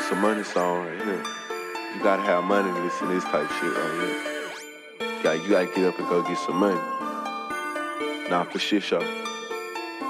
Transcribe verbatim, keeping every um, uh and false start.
This a money song right here. You gotta have money to listen to this type shit right here. You gotta, you gotta get up and go get some money. Nah, for shit show.